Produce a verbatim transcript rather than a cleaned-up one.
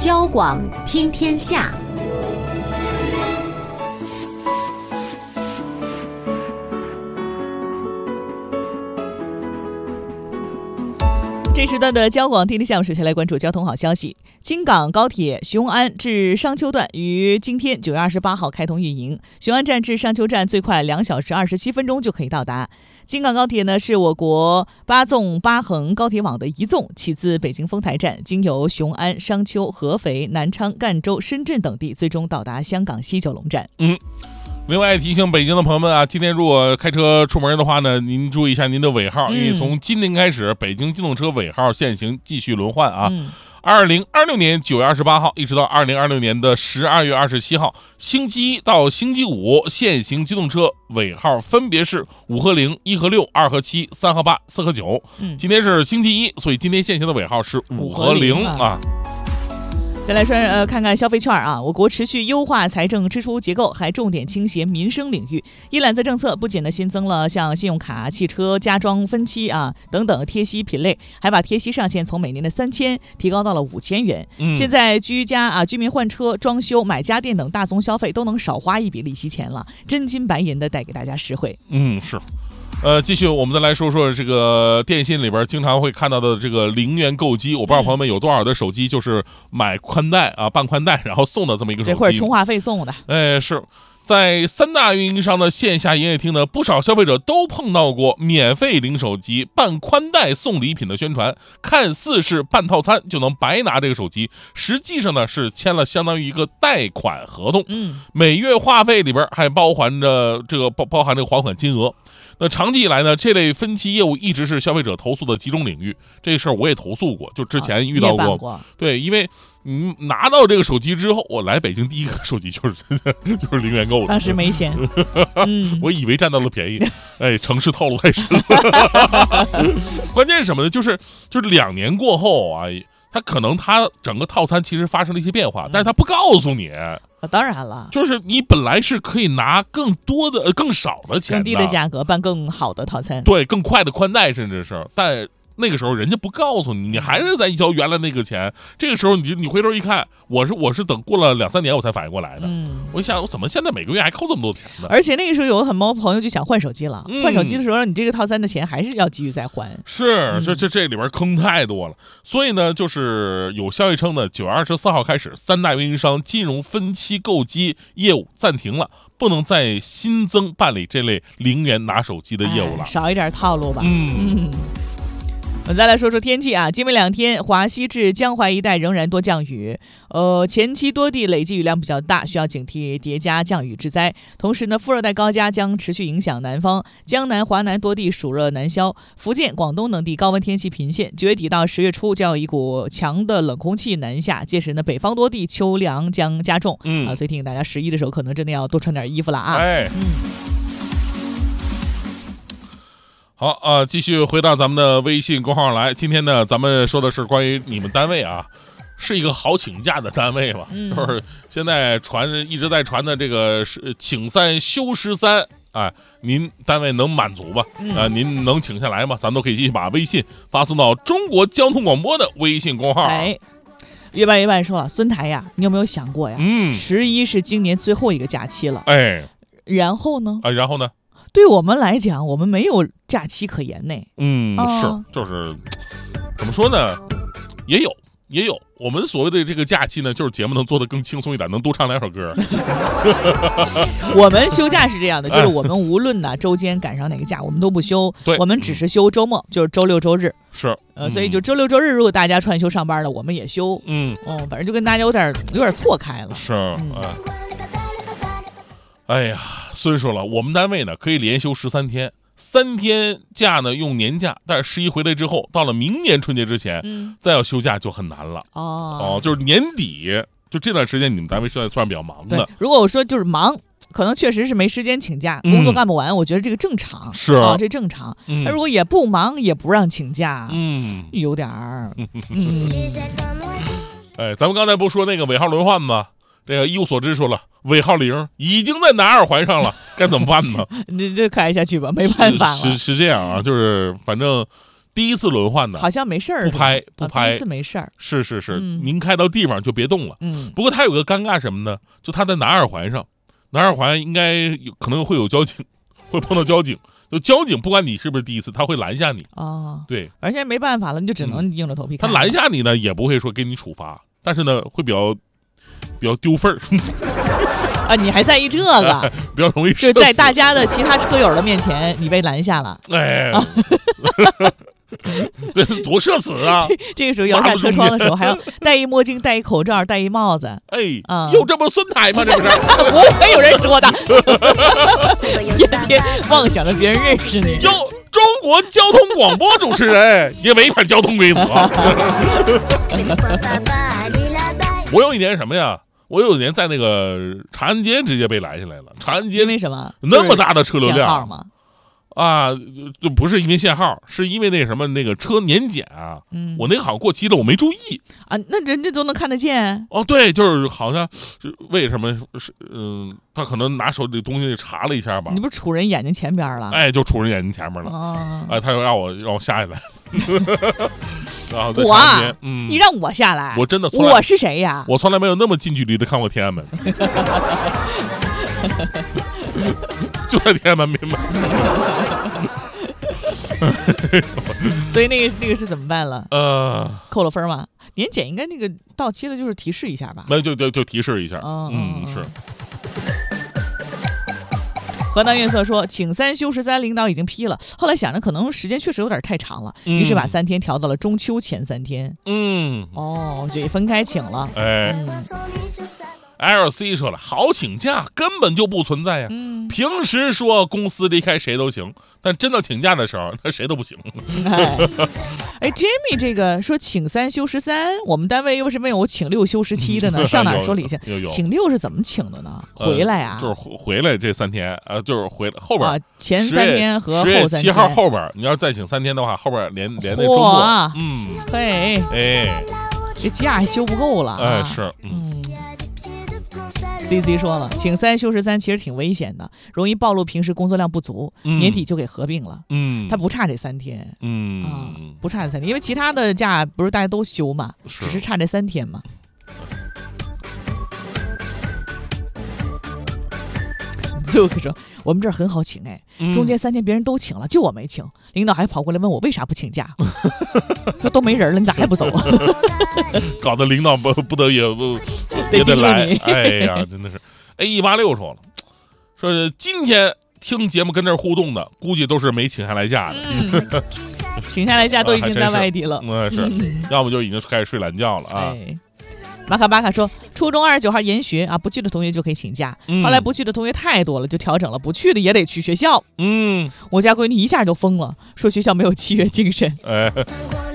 交广听天下。 这时段的交广听天下，首先来关注交通好消息。京港高铁雄安至商丘段于今天九月二十八号开通运营，雄安站至商丘站最快两小时二十七分钟就可以到达。京港高铁呢是我国八纵八横高铁网的一纵，起自北京丰台站，经由雄安、商丘、合肥、南昌、赣州、深圳等地，最终到达香港西九龙站。 嗯。另外提醒北京的朋友们啊，今天如果开车出门的话呢，您注意一下您的尾号，因为从今天开始，北京机动车尾号限行继续轮换啊。二零二六年九月二十八号一直到二零二六年的十二月二十七号，星期一到星期五限行机动车尾号分别是五和零、一和六、二和七、三和八、四和九。今天是星期一，所以今天限行的尾号是五和零啊。 再来说，呃，看看消费券啊，我国持续优化财政支出结构，还重点倾斜民生领域。一揽子政策不仅呢新增了像信用卡、汽车、家装分期啊等等贴息品类，还把贴息上限从每年的三千提高到了五千元。嗯、现在居家啊、居民换车、装修、买家电等大宗消费都能少花一笔利息钱了，真金白银的带给大家实惠。 嗯，是。呃，继续我们再来说说这个电信里边经常会看到的这个零元购机，我不知道朋友们有多少的手机就是买宽带啊，办宽带然后送的这么一个手机， 或者充话费送的。 哎，是在三大运营商的线下营业厅呢，不少消费者都碰到过免费领手机、办宽带送礼品的宣传，看似是办套餐就能白拿这个手机，实际上呢是签了相当于一个贷款合同，嗯，每月话费里边还包含着这个包包含这个还款金额。那长期以来呢，这类分期业务一直是消费者投诉的集中领域。这个事儿我也投诉过，就之前遇到过。啊、过对，因为你拿到这个手机之后，我来北京第一个手机就是就是零元购的。 当时没钱， 嗯、我以为占到了便宜，哎，城市套路太深了。关键是什么呢？就是就是两年过后啊，他可能他整个套餐其实发生了一些变化，嗯、但是他不告诉你。 啊，当然了， 就是你本来是可以拿更多的、更少的钱的， 更低的价格办更好的套餐， 对，更快的宽带，甚至是，但那个时候人家不告诉你，你还是在交原来那个钱。这个时候你你回头一看，我是我是等过了两三年我才反应过来的。嗯，我一想，我怎么现在每个月还扣这么多钱呢？ 而且那个时候有很多朋友就想换手机了，嗯、换手机的时候，你这个套餐的钱还是要继续再还。 是，嗯、这这这里边坑太多了。所以呢，就是有消息称呢，九月二十四号开始，三大运营商金融分期购机业务暂停了，不能再新增办理这类零元拿手机的业务了， 哎、少一点套路吧。 嗯。 嗯，我们再来说说天气啊，今明两天华西至江淮一带仍然多降雨，呃，前期多地累计雨量比较大，需要警惕叠加降雨致灾。同时呢，副热带高压将持续影响南方，江南、华南多地暑热难消，福建、广东等地高温天气频现。九月底到十月初将有一股强的冷空气南下，届时呢，北方多地秋凉将加重。嗯啊，所以提醒大家十一的时候可能真的要多穿点衣服了啊。 哎， 嗯。 好啊、呃，继续回到咱们的微信公号来。今天呢，咱们说的是关于你们单位啊，是一个好请假的单位吧？嗯、就是现在传一直在传的这个是请三休十三啊，您单位能满足吧？嗯、啊，您能请下来吗？咱们都可以继续把微信发送到中国交通广播的微信公号。 哎，月半月半说了，孙台呀，你有没有想过呀？嗯，十一是今年最后一个假期了。 哎， 然后呢？ 啊，然后呢？ 对我们来讲，我们没有假期可言呢。 嗯， 啊、 是，就是怎么说呢？也有，也有。我们所谓的这个假期呢，就是节目能做得更轻松一点，能多唱两首歌。 我们休假是这样的，就是我们无论呢周间赶上哪个假，我们都不休。 对， 我们只是休周末，就是周六周日。 是， 呃，所以就周六周日，如果大家串休上班了，我们也休。嗯，哦，反正就跟大家有点有点错开了。 是，嗯。呃哎呀，孙说了，我们单位呢可以连休十三天，三天假呢用年假，但是十一回来之后，到了明年春节之前，嗯、再要休假就很难了。哦哦，就是年底，就这段时间你们单位算算比较忙的。 对，如果我说就是忙，可能确实是没时间请假，工作干不完，嗯、我觉得这个正常。 是啊，这正常。嗯、那如果也不忙，也不让请假， 嗯， 有点儿。嗯， 哎，咱们刚才不说那个尾号轮换吗？这个一无所知说了，尾号零已经在南二环上了，该怎么办呢？ 你就开下去吧，没办法了。 是是是这样啊，就是反正第一次轮换的， 好像没事儿， 不拍不拍， 啊、第一次没事儿。 是是是、 嗯， 您开到地方就别动了。 嗯， 不过他有个尴尬什么呢？就他在南二环上，南二环应该有可能会有交警，会碰到交警。就交警不管你是不是第一次，他会拦下你。 哦， 对， 而且没办法了，你就只能硬着头皮看、 嗯。他拦下你呢，也不会说给你处罚，但是呢，会比较比较丢份儿。 啊，你还在意这个？ 比较容易就是在大家的其他车友的面前，你被拦下了。 哎。啊对，多社死啊！ 这, 这个时候摇下车窗的时候，还要戴一墨镜、戴一口罩、戴一帽子。 哎， 啊、 嗯，有这么孙台吗？这不是？ 不会有人说的。天天妄想着别人认识你。 中中国交通广播主持人也违反交通规则。我有一年什么呀？我有一年在那个长安街直接被拦下来了。长安街因为什么？ 那么大的车流量吗？ 啊，就不是因为限号，是因为那什么那个车年检啊，嗯，我那个好像过期了，我没注意啊，那人家都能看得见。 哦，对，就是好像是为什么是嗯，他可能拿手里东西查了一下吧。 你不是杵人眼睛前边了？ 哎，就杵人眼睛前面了。 哦、 哎，他又让我让我下来，然后在我， 嗯， 你让我下来， 我真的我是谁呀？ 我从来没有那么近距离的看过天安门。就在天安门边嘛。 所以那个那个是怎么办了？ 呃， 扣了分吗？年检应该那个到期了，就是提示一下吧？ 那就就就提示一下。 嗯, 嗯是。 河南月色说，请三休十三，领导已经批了。后来想着可能时间确实有点太长了，于、嗯、是把三天调到了中秋前三天。 嗯， 哦，就分开请了。 哎。嗯L C 说了，好请假根本就不存在呀、嗯。平时说公司离开谁都行，但真的请假的时候，那谁都不行。 哎, 哎 ，Jamie 这个说请三休十三，我们单位为什么有请六休十七的呢？嗯、上哪儿说理去？请六是怎么请的呢？回来啊？ 呃、就是回来这三天，呃，就是回来后边、 啊、前三天和后三天。 七号后边，你要再请三天的话，后边连连那周末，嗯， 嘿， 哎， 这假还休不够了、啊。 哎，是， 嗯。C C 说了，请三休十三其实挺危险的，容易暴露平时工作量不足，嗯、年底就给合并了。嗯，他不差这三天， 嗯啊，不差这三天，因为其他的假不是大家都休嘛，是只是差这三天嘛。最后说，我们这儿很好请哎，中间三天别人都请了，就我没请，领导还跑过来问我为啥不请假，说都没人了，你咋还不走？ 搞得领导不不得也不也得来，哎呀，真的是。A 一八六说了，说今天听节目跟这儿互动的，估计都是没请下来假的， 嗯、请下来假都已经在外地了， 嗯，是，嗯、要么就已经开始睡懒觉了啊。 哎马卡巴卡说，初中二十九号研学啊，不去的同学就可以请假。嗯、后来不去的同学太多了，就调整了，不去的也得去学校。 嗯， 我家闺女一下就疯了，说学校没有契约精神。 哎。